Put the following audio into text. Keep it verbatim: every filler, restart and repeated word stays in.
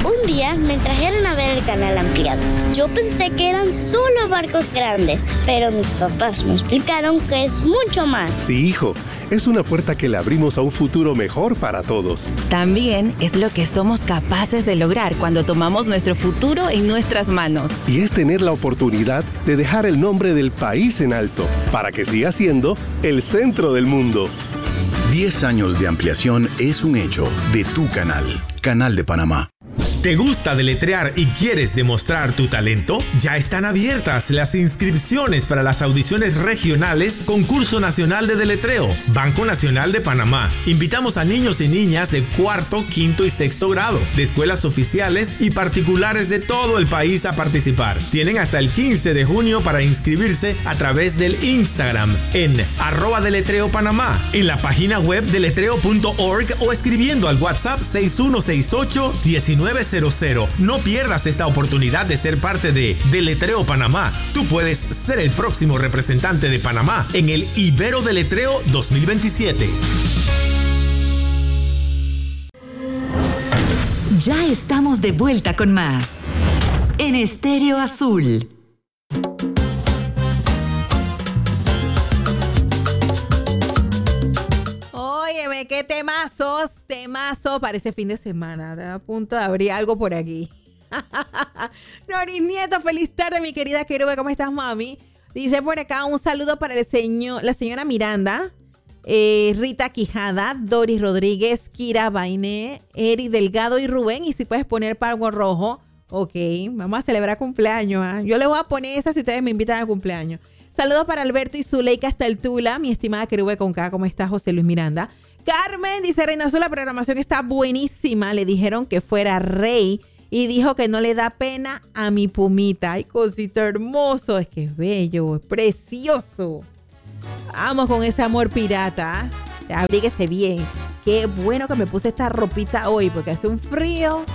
Un día me trajeron a ver el canal ampliado. Yo pensé que eran solo barcos grandes, pero mis papás me explicaron que es mucho más. Sí, hijo, es una puerta que le abrimos a un futuro mejor para todos. También es lo que somos capaces de lograr cuando tomamos nuestro futuro en nuestras manos. Y es tener la oportunidad de dejar el nombre del país en alto, para que siga siendo el centro del mundo. diez años de ampliación es un hecho de tu canal, Canal de Panamá. ¿Te gusta deletrear y quieres demostrar tu talento? Ya están abiertas las inscripciones para las audiciones regionales Concurso Nacional de Deletreo, Banco Nacional de Panamá. Invitamos a niños y niñas de cuarto, quinto y sexto grado, de escuelas oficiales y particulares de todo el país a participar. Tienen hasta el quince de junio para inscribirse a través del Instagram en arroba deletreo Panamá, en la página web deletreo punto org o escribiendo al WhatsApp seis uno seis ocho, uno nueve cero cero. No pierdas esta oportunidad de ser parte de Deletreo Panamá. Tú puedes ser el próximo representante de Panamá en el Ibero Deletreo dos mil veintisiete. Ya estamos de vuelta con más en Estéreo Azul. Óyeme, qué temazos, temazo para ese fin de semana. Estoy a punto de abrir algo por aquí. Noris Nieto, feliz tarde, mi querida Querube. ¿Cómo estás, mami? Dice por acá un saludo para el señor, la señora Miranda, eh, Rita Quijada, Doris Rodríguez, Kira Bainé, Eri Delgado y Rubén. Y si puedes poner Pago Rojo. Ok, vamos a celebrar cumpleaños. ¿eh? Yo le voy a poner esa si ustedes me invitan al cumpleaños. Saludos para Alberto y Zuleika hasta el Tula, mi estimada Querube con K. ¿Cómo está José Luis Miranda? Carmen dice, Reina Azul, la programación está buenísima. Le dijeron que fuera rey y dijo que no le da pena a mi pumita. Ay, cosito hermoso. Es que es bello, es precioso. Vamos con ese amor pirata. Abríguese bien. Qué bueno que me puse esta ropita hoy porque hace un frío.